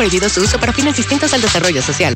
Prohibido su uso para fines distintos al desarrollo social.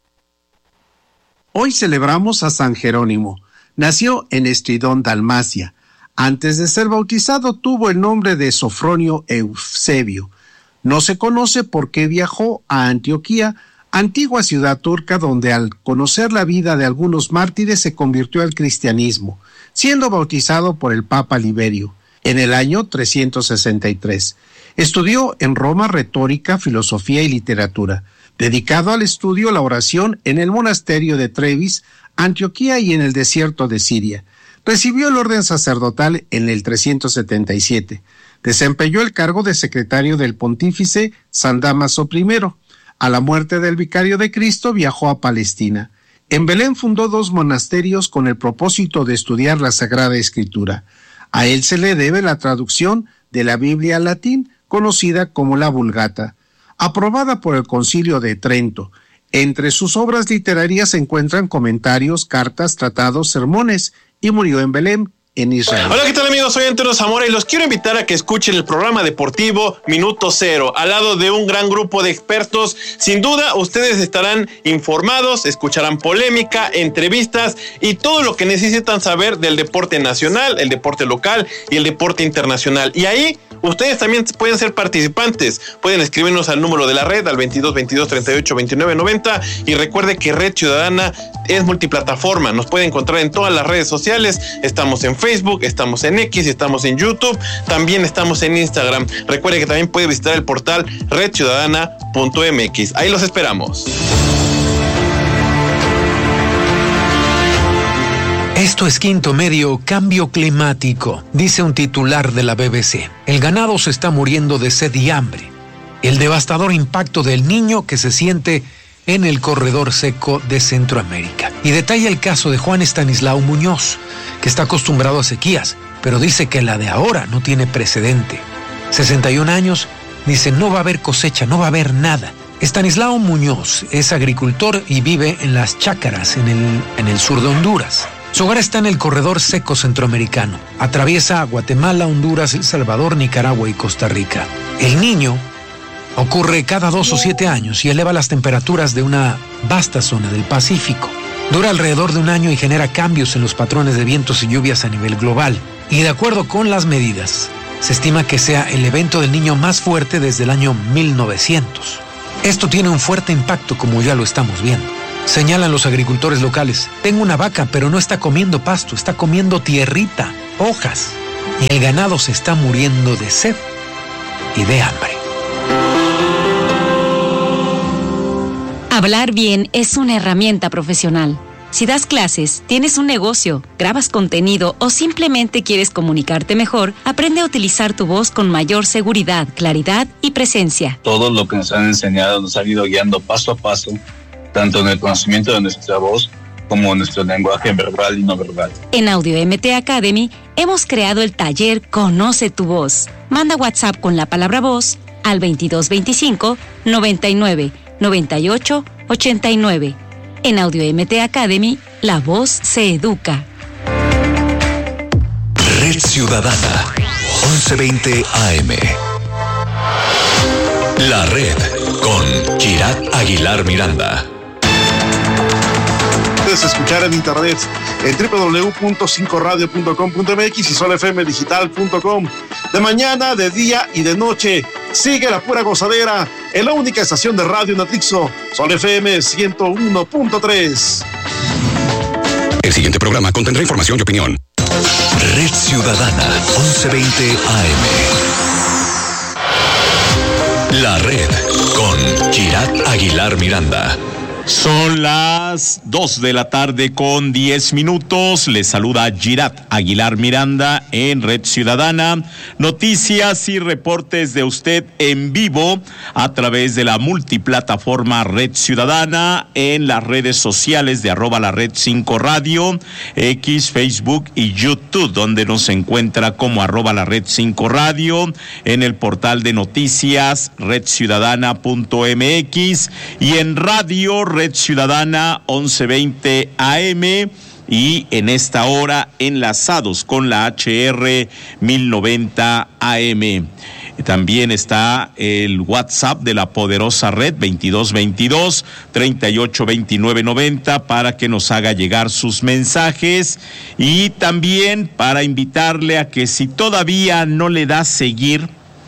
Hoy celebramos a San Jerónimo. Nació en Estridón, Dalmacia. Antes de ser bautizado tuvo el nombre de Sofronio Eusebio. No se conoce por qué viajó a Antioquía, antigua ciudad turca, donde al conocer la vida de algunos mártires se convirtió al cristianismo, siendo bautizado por el Papa Liberio en el año 363. Estudió en Roma retórica, filosofía y literatura, dedicado al estudio la oración en el monasterio de Trevis, Antioquía y en el desierto de Siria. Recibió el orden sacerdotal en el 377. Desempeñó el cargo de secretario del pontífice San Dámaso I. A la muerte del vicario de Cristo viajó a Palestina. En Belén fundó 2 monasterios con el propósito de estudiar la Sagrada Escritura. A él se le debe la traducción de la Biblia al latín, conocida como la Vulgata, aprobada por el Concilio de Trento. Entre sus obras literarias se encuentran comentarios, cartas, tratados, sermones, y murió en Belén, en Israel. Hola, ¿qué tal, amigos? Soy Antonio Zamora y los quiero invitar a que escuchen el programa deportivo Minuto Cero, al lado de un gran grupo de expertos. Sin duda, ustedes estarán informados, escucharán polémica, entrevistas y todo lo que necesitan saber del deporte nacional, el deporte local y el deporte internacional. Y ahí ustedes también pueden ser participantes. Pueden escribirnos al número de la red, al 22 22 38 29 90. Y recuerde que Red Ciudadana es multiplataforma. Nos puede encontrar en todas las redes sociales. Estamos en Facebook, estamos en X, estamos en YouTube, también estamos en Instagram. Recuerde que también puede visitar el portal redciudadana.mx. Ahí los esperamos. Esto es Quinto Medio, cambio climático, dice un titular de la BBC. El ganado se está muriendo de sed y hambre. El devastador impacto del Niño que se siente en el corredor seco de Centroamérica. Y detalla el caso de Juan Estanislao Muñoz, que está acostumbrado a sequías, pero dice que la de ahora no tiene precedente. 61 años, dice no va a haber cosecha, no va a haber nada. Estanislao Muñoz es agricultor y vive en las chácaras en el sur de Honduras. Su hogar está en el corredor seco centroamericano. Atraviesa Guatemala, Honduras, El Salvador, Nicaragua y Costa Rica. El Niño ocurre cada 2 o 7 años y eleva las temperaturas de una vasta zona del Pacífico. Dura alrededor de un año y genera cambios en los patrones de vientos y lluvias a nivel global. Y de acuerdo con las medidas, se estima que sea el evento del Niño más fuerte desde el año 1900. Esto tiene un fuerte impacto, como ya lo estamos viendo. Señalan los agricultores locales: tengo una vaca, pero no está comiendo pasto, está comiendo tierrita, hojas. Y el ganado se está muriendo de sed y de hambre. Hablar bien es una herramienta profesional. Si das clases, tienes un negocio, grabas contenido o simplemente quieres comunicarte mejor, aprende a utilizar tu voz con mayor seguridad, claridad y presencia. Todo lo que nos han enseñado nos ha ido guiando paso a paso, tanto en el conocimiento de nuestra voz como en nuestro lenguaje verbal y no verbal. En Audio MT Academy hemos creado el taller Conoce tu voz. Manda WhatsApp con la palabra voz al 2225 99 98 89. En Audio MT Academy, la voz se educa. Red Ciudadana, 1120 AM. La Red, con Girat Aguilar Miranda. Puedes escuchar en internet en www.5radio.com.mx y solfmdigital.com. De mañana, de día y de noche, sigue la pura gozadera en la única estación de radio en Atlixo, Sol FM 101.3. El siguiente programa contendrá información y opinión. Red Ciudadana, 1120 AM. La Red, con Girat Aguilar Miranda. Son las 2 de la tarde con 10 minutos. Les saluda Girat Aguilar Miranda en Red Ciudadana. Noticias y reportes de usted en vivo a través de la multiplataforma Red Ciudadana, en las redes sociales de @lared5 radio, X, Facebook y YouTube, donde nos encuentra como @lared5 radio, en el portal de noticias redciudadana.mx y en radio Red Ciudadana 1120 AM, y en esta hora enlazados con la HR 1090 AM. También está el WhatsApp de la poderosa red 2222-382990 para que nos haga llegar sus mensajes, y también para invitarle a que si todavía no le da seguir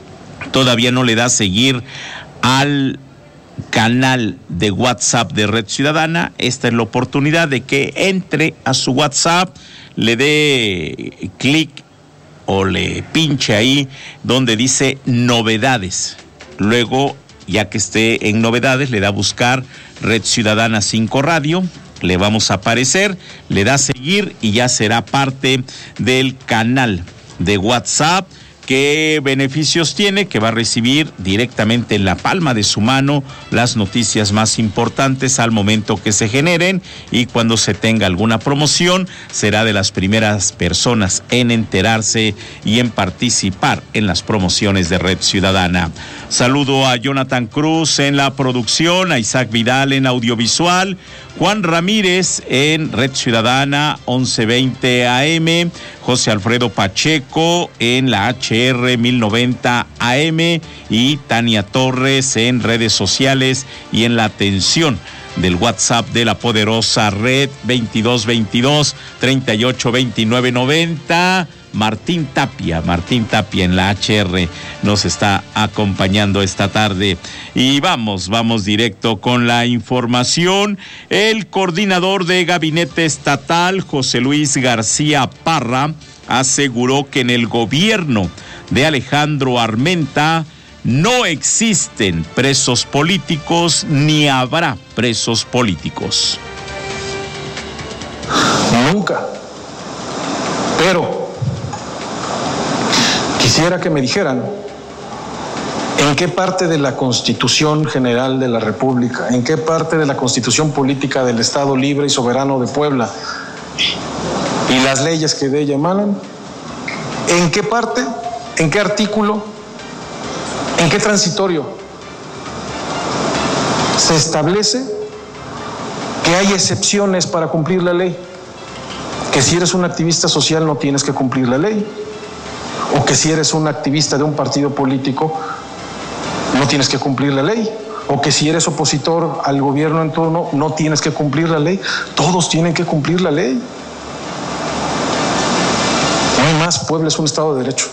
al canal de WhatsApp de Red Ciudadana, esta es la oportunidad de que entre a su WhatsApp, le dé clic o le pinche ahí donde dice novedades. Luego, ya que esté en novedades, le da a buscar Red Ciudadana 5 Radio, le vamos a aparecer, le da a seguir y ya será parte del canal de WhatsApp. ¿Qué beneficios tiene? Que va a recibir directamente en la palma de su mano las noticias más importantes al momento que se generen, y cuando se tenga alguna promoción será de las primeras personas en enterarse y en participar en las promociones de Red Ciudadana. Saludo a Jonathan Cruz en la producción, a Isaac Vidal en audiovisual, Juan Ramírez en Red Ciudadana 1120 AM, José Alfredo Pacheco en la HR 1090 AM y Tania Torres en redes sociales y en la atención del WhatsApp de la poderosa red 2222-382990. Martín Tapia en la HR nos está acompañando esta tarde. Y vamos directo con la información. El coordinador de gabinete estatal, José Luis García Parra, aseguró que en el gobierno de Alejandro Armenta no existen presos políticos ni habrá presos políticos. Nunca. Pero quisiera que me dijeran en qué parte de la Constitución General de la República, en qué parte de la Constitución Política del Estado Libre y Soberano de Puebla y las leyes que de ella emanan, en qué parte, en qué artículo, en qué transitorio se establece que hay excepciones para cumplir la ley, que si eres un activista social no tienes que cumplir la ley, o que si eres un activista de un partido político no tienes que cumplir la ley, o que si eres opositor al gobierno en turno no tienes que cumplir la ley. Todos tienen que cumplir la ley. No hay más, Puebla es un Estado de Derecho.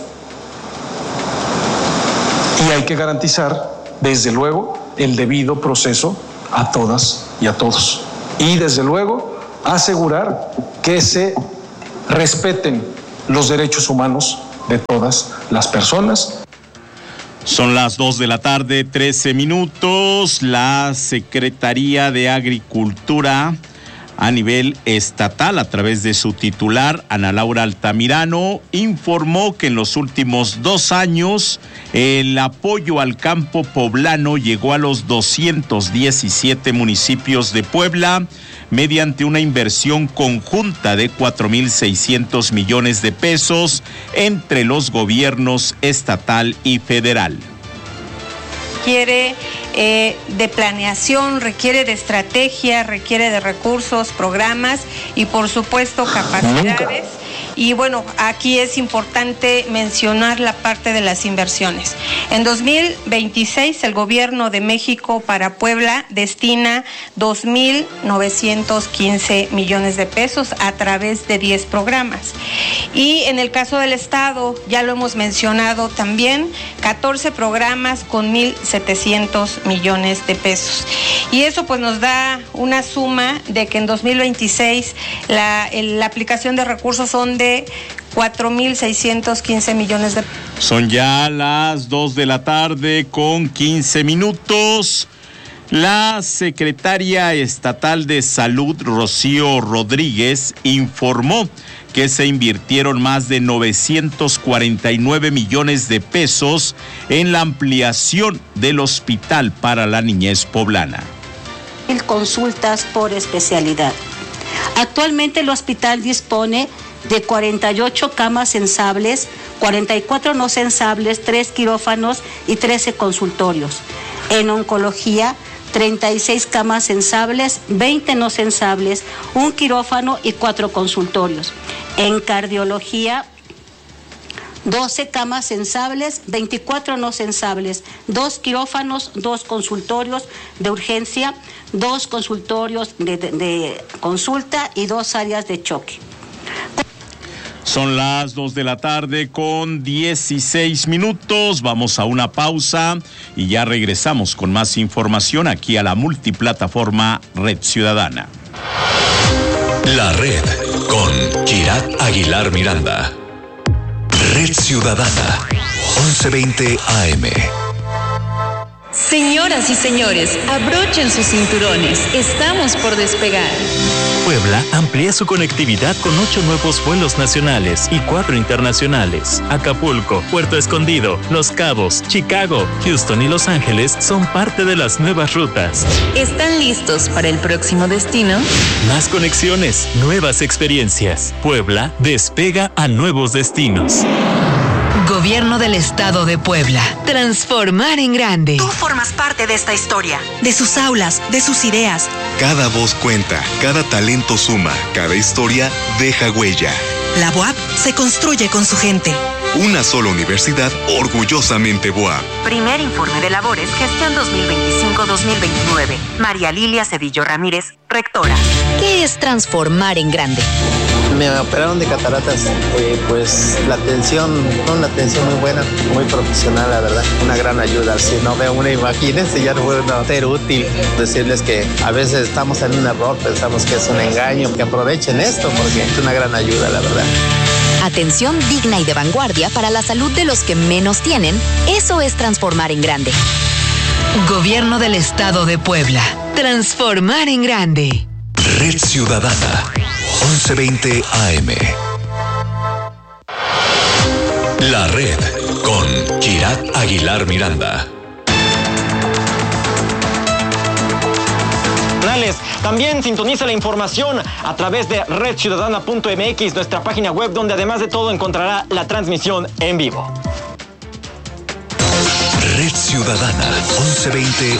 Y hay que garantizar, desde luego, el debido proceso a todas y a todos. Y desde luego, asegurar que se respeten los derechos humanos de todas las personas. Son las 2:13 p.m. La Secretaría de Agricultura a nivel estatal, a través de su titular, Ana Laura Altamirano, informó que en los últimos 2 años el apoyo al campo poblano llegó a los 217 municipios de Puebla mediante una inversión conjunta de 4,600 millones de pesos entre los gobiernos estatal y federal. Requiere de planeación, requiere de estrategia, requiere de recursos, programas y por supuesto capacidades. Y bueno, aquí es importante mencionar la parte de las inversiones. En 2026 el gobierno de México para Puebla destina 2,915 millones de pesos a través de 10 programas. Y en el caso del Estado, ya lo hemos mencionado también, 14 programas con 1,700 millones de pesos. Y eso pues nos da una suma de que en 2026 la aplicación de recursos son de 4,615 millones de pesos. Son ya las 2:15 p.m. La secretaria estatal de Salud, Rocío Rodríguez, informó que se invirtieron más de 949 millones de pesos en la ampliación del hospital para la niñez poblana. Consultas por especialidad. Actualmente el hospital dispone de 48 camas sensables, 44 no sensables, 3 quirófanos y 13 consultorios. En oncología, 36 camas sensables, 20 no sensables, 1 quirófano y 4 consultorios. En cardiología, 12 camas sensables, 24 no sensables, 2 quirófanos, 2 consultorios de urgencia, 2 consultorios de consulta y 2 áreas de choque. Son las 2 de la tarde con 16 minutos. Vamos a una pausa y ya regresamos con más información aquí a la multiplataforma Red Ciudadana. La Red con Girat Aguilar Miranda. Red Ciudadana, 1120 AM. Señoras y señores, abrochen sus cinturones. Estamos por despegar. Puebla amplía su conectividad con 8 nuevos vuelos nacionales y 4 internacionales. Acapulco, Puerto Escondido, Los Cabos, Chicago, Houston y Los Ángeles son parte de las nuevas rutas. ¿Están listos para el próximo destino? Más conexiones, nuevas experiencias. Puebla despega a nuevos destinos. Gobierno del Estado de Puebla. Transformar en grande. Tú formas parte de esta historia, de sus aulas, de sus ideas. Cada voz cuenta, cada talento suma, cada historia deja huella. La BUAP se construye con su gente. Una sola universidad orgullosamente BUAP. Primer informe de labores, gestión 2025-2029. María Lilia Cedillo Ramírez, rectora. ¿Qué es transformar en grande? Me operaron de cataratas, pues la atención muy buena, muy profesional, la verdad, una gran ayuda. Si no veo una imagen, ya no puedo ser útil. Decirles que a veces estamos en un error, pensamos que es un engaño, que aprovechen esto porque es una gran ayuda, la verdad. Atención digna y de vanguardia para la salud de los que menos tienen, eso es transformar en grande. Gobierno del Estado de Puebla. Transformar en grande. Red Ciudadana, 1120 AM. La Red con Girat Aguilar Miranda. También sintoniza la información a través de redciudadana.mx, nuestra página web, donde además de todo encontrará la transmisión en vivo. Red Ciudadana, 1120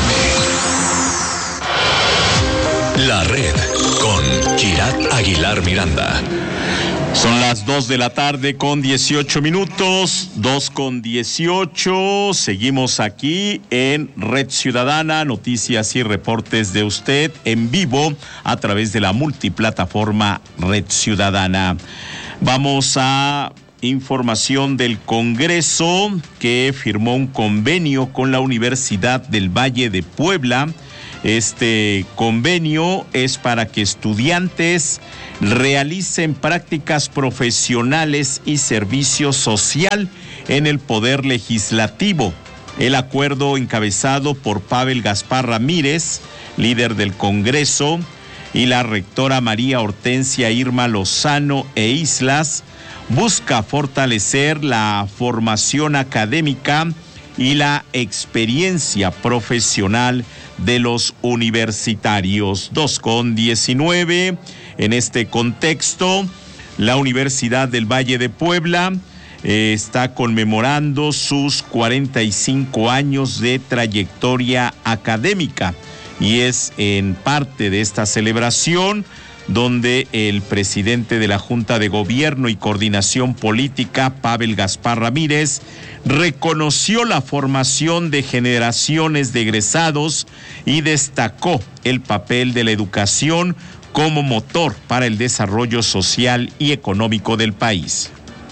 AM. La Red con Girat Aguilar Miranda. Son las 2 de la tarde con 18 minutos, 2 con 18. Seguimos aquí en Red Ciudadana, noticias y reportes de usted en vivo a través de la multiplataforma Red Ciudadana. Vamos a información del Congreso, que firmó un convenio con la Universidad del Valle de Puebla. Este convenio es para que estudiantes realicen prácticas profesionales y servicio social en el Poder Legislativo. El acuerdo, encabezado por Pavel Gaspar Ramírez, líder del Congreso, y la rectora María Hortensia Irma Lozano e Islas, busca fortalecer la formación académica y la experiencia profesional de los universitarios. 2:19. En este contexto, la Universidad del Valle de Puebla está conmemorando sus 45 años de trayectoria académica, y es en parte de esta celebración donde el presidente de la Junta de Gobierno y Coordinación Política, Pavel Gaspar Ramírez, reconoció la formación de generaciones de egresados y destacó el papel de la educación como motor para el desarrollo social y económico del país.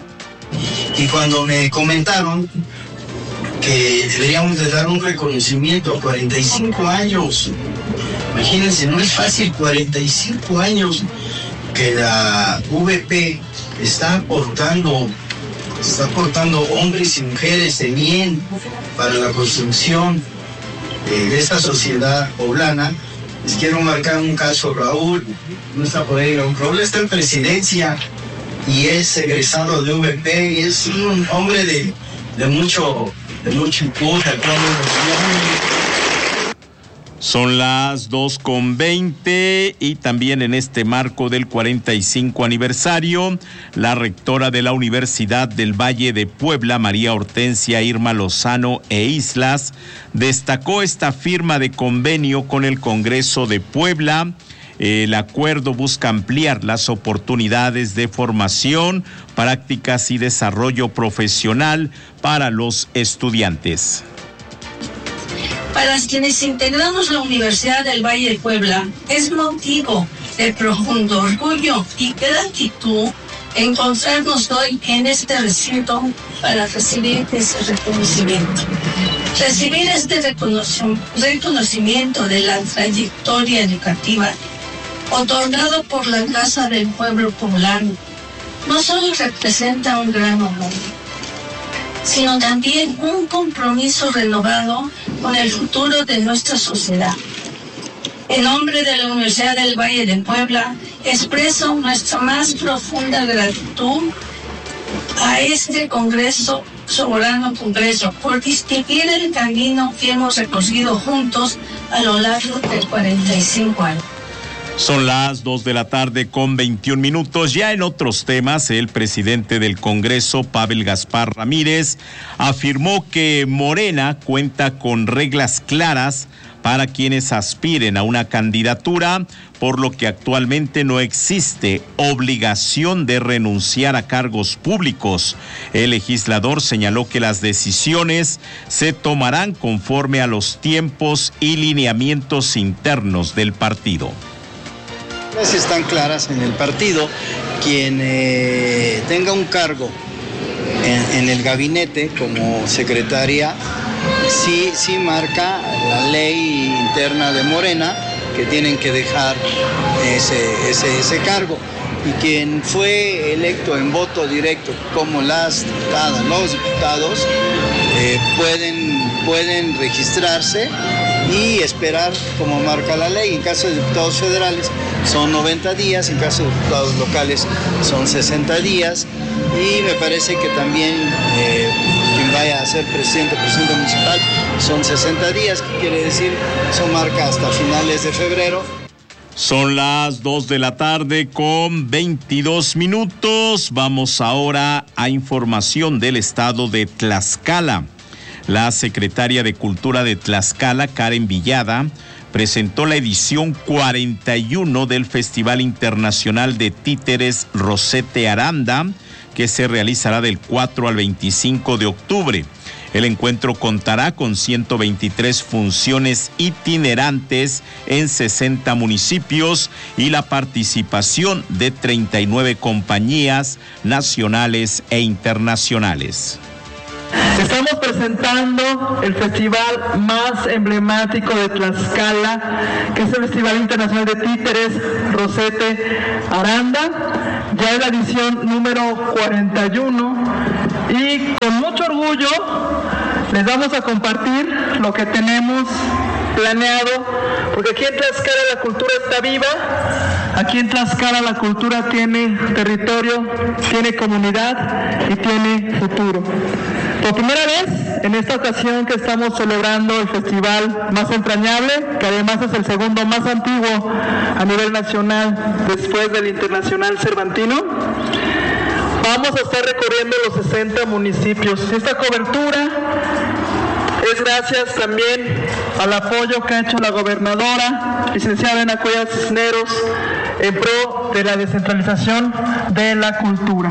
Y cuando me comentaron que deberíamos de dar un reconocimiento a 45 años, imagínense, no es fácil, 45 años que la VP está aportando hombres y mujeres de bien para la construcción de esta sociedad poblana. Les quiero marcar un caso. Raúl no está por ahí, Raúl está en presidencia y es egresado de VP y es un hombre de mucho impulso. Son las 2:20 y también en este marco del 45 aniversario, la rectora de la Universidad del Valle de Puebla, María Hortensia Irma Lozano e Islas, destacó esta firma de convenio con el Congreso de Puebla, El acuerdo busca ampliar las oportunidades de formación, prácticas y desarrollo profesional para los estudiantes. Para quienes integramos la Universidad del Valle de Puebla, es motivo de profundo orgullo y gratitud encontrarnos hoy en este recinto para recibir ese reconocimiento. Recibir este reconocimiento de la trayectoria educativa otorgado por la Casa del Pueblo Poblano no solo representa un gran honor, sino también un compromiso renovado con el futuro de nuestra sociedad. En nombre de la Universidad del Valle de Puebla, expreso nuestra más profunda gratitud a este soberano Congreso, por distinguir el camino que hemos recorrido juntos a lo largo de 45 años. Son las 2:21 p.m. Ya en otros temas, el presidente del Congreso, Pavel Gaspar Ramírez, afirmó que Morena cuenta con reglas claras para quienes aspiren a una candidatura, por lo que actualmente no existe obligación de renunciar a cargos públicos. El legislador señaló que las decisiones se tomarán conforme a los tiempos y lineamientos internos del partido. Están claras en el partido. Quien tenga un cargo en el gabinete como secretaria, sí marca la ley interna de Morena que tienen que dejar ese cargo. Y quien fue electo en voto directo como las diputadas, los diputados, pueden registrarse y esperar como marca la ley. En caso de diputados federales son 90 días, en caso de diputados locales son 60 días y me parece que también quien vaya a ser presidente municipal son 60 días, que quiere decir son marca hasta finales de febrero. Son las 2:22 p.m. Vamos ahora a información del estado de Tlaxcala. La secretaria de Cultura de Tlaxcala, Karen Villada, presentó la edición 41 del Festival Internacional de Títeres Rosete Aranda, que se realizará del 4 al 25 de octubre. El encuentro contará con 123 funciones itinerantes en 60 municipios y la participación de 39 compañías nacionales e internacionales. Estamos presentando el festival más emblemático de Tlaxcala, que es el Festival Internacional de Títeres Rosete Aranda. Ya es la edición número 41 y con mucho orgullo les vamos a compartir lo que tenemos planeado, porque aquí en Tlaxcala la cultura está viva, aquí en Tlaxcala la cultura tiene territorio, tiene comunidad y tiene futuro. Por primera vez, en esta ocasión que estamos celebrando el festival más entrañable, que además es el segundo más antiguo a nivel nacional después del Internacional Cervantino, vamos a estar recorriendo los 60 municipios. Esta cobertura es gracias también al apoyo que ha hecho la gobernadora, licenciada Elena Cuellar Cisneros, en pro de la descentralización de la cultura.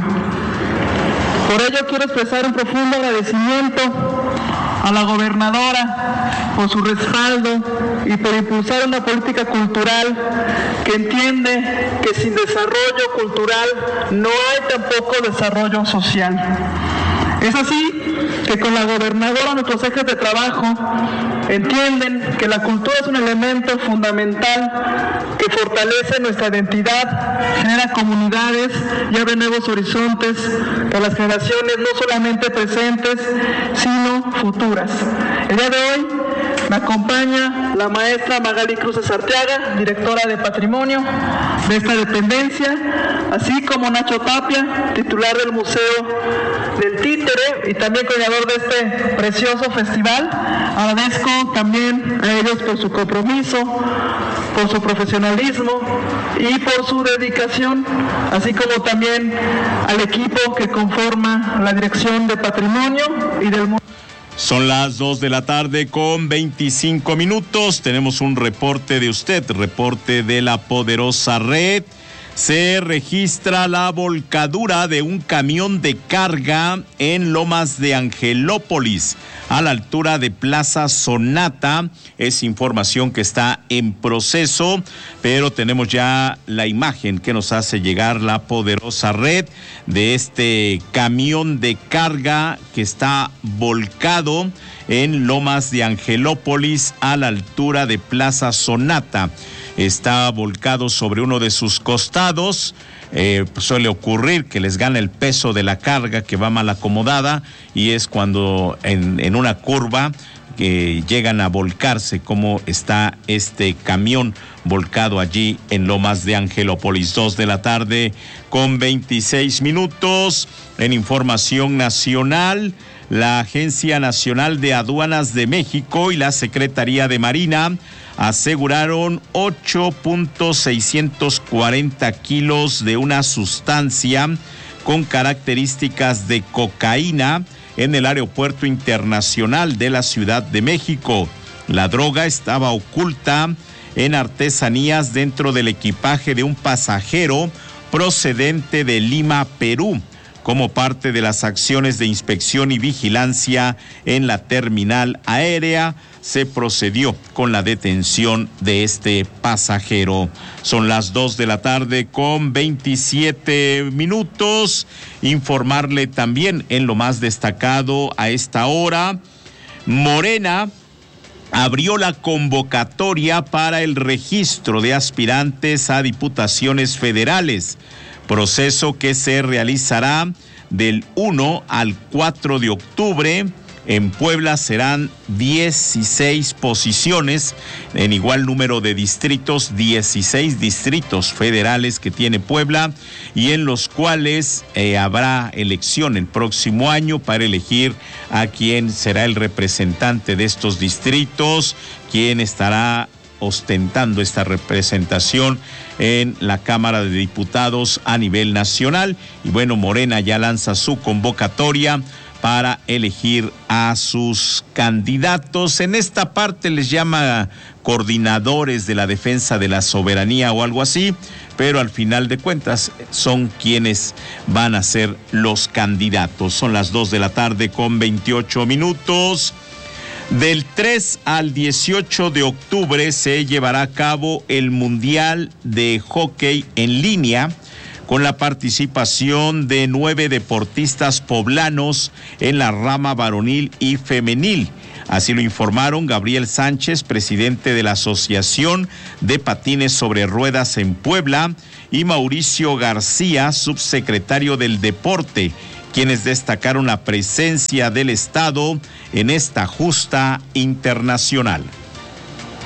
Por ello quiero expresar un profundo agradecimiento a la gobernadora por su respaldo y por impulsar una política cultural que entiende que sin desarrollo cultural no hay tampoco desarrollo social. Es así que con la gobernadora nuestros ejes de trabajo entienden que la cultura es un elemento fundamental que fortalece nuestra identidad, genera comunidades y abre nuevos horizontes para las generaciones no solamente presentes, sino futuras. El día de hoy me acompaña la maestra Magali Cruces Arteaga, directora de Patrimonio de esta dependencia, así como Nacho Tapia, titular del Museo del Títere y también coordinador de este precioso festival. Agradezco también a ellos por su compromiso, por su profesionalismo y por su dedicación, así como también al equipo que conforma la Dirección de Patrimonio y del Museo. Son las 2 de la tarde con 25 minutos. Tenemos un reporte de usted, reporte de la poderosa red. Se registra la volcadura de un camión de carga en Lomas de Angelópolis, a la altura de Plaza Sonata. Es información que está en proceso, pero tenemos ya la imagen que nos hace llegar la poderosa red de este camión de carga que está volcado en Lomas de Angelópolis, a la altura de Plaza Sonata. Está volcado sobre uno de sus costados. Suele ocurrir que les gana el peso de la carga que va mal acomodada, y es cuando en una curva que llegan a volcarse, como está este camión volcado allí en Lomas de Angelópolis. 2 de la tarde con 26 minutos. En información nacional, la Agencia Nacional de Aduanas de México y la Secretaría de Marina aseguraron 8.640 kilos de una sustancia con características de cocaína en el Aeropuerto Internacional de la Ciudad de México. La droga estaba oculta en artesanías dentro del equipaje de un pasajero procedente de Lima, Perú, como parte de las acciones de inspección y vigilancia en la terminal aérea. Se procedió con la detención de este pasajero. Son las 2 de la tarde con 27 minutos. Informarle también en lo más destacado a esta hora: Morena abrió la convocatoria para el registro de aspirantes a diputaciones federales, proceso que se realizará del 1 al 4 de octubre. En Puebla serán 16 posiciones, en igual número de distritos, 16 distritos federales que tiene Puebla, y en los cuales habrá elección el próximo año para elegir a quién será el representante de estos distritos, quién estará ostentando esta representación en la Cámara de Diputados a nivel nacional. Y bueno, Morena ya lanza su convocatoria para elegir a sus candidatos. En esta parte les llama coordinadores de la defensa de la soberanía o algo así, pero al final de cuentas son quienes van a ser los candidatos. Son las 2 de la tarde con 28 minutos. Del 3 al 18 de octubre se llevará a cabo el Mundial de Hockey en línea, con la participación de 9 deportistas poblanos en la rama varonil y femenil. Así lo informaron Gabriel Sánchez, presidente de la Asociación de Patines sobre Ruedas en Puebla, y Mauricio García, subsecretario del Deporte, quienes destacaron la presencia del Estado en esta justa internacional.